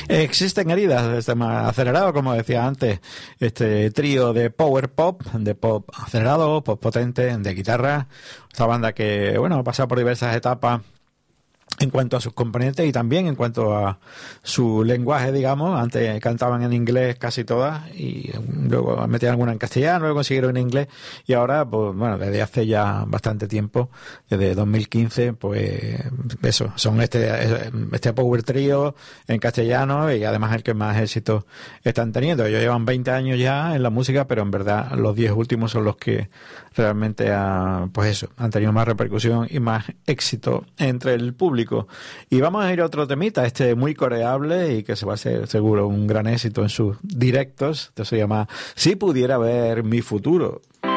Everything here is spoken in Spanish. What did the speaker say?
Existen heridas, este más acelerado, como decía antes, este trío de power pop, de pop acelerado, pop potente, de guitarra, esta banda que, bueno, ha pasado por diversas etapas en cuanto a sus componentes y también en cuanto a su lenguaje, digamos. Antes cantaban en inglés casi todas y luego metían alguna en castellano, luego consiguieron en inglés y ahora, pues bueno, desde hace ya bastante tiempo, desde 2015, pues eso, son este power trío en castellano y además el que más éxito están teniendo. Ellos llevan 20 años ya en la música, pero en verdad los 10 últimos son los que realmente pues eso, han tenido más repercusión y más éxito entre el público. Y vamos a ir a otro temita, muy coreable y que se va a hacer seguro un gran éxito en sus directos. Esto se llama Si pudiera ver mi futuro.